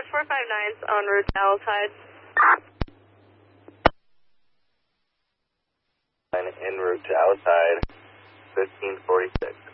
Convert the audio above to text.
459 is en route to Owl's Hide. En route to Owl's Hide, 1546.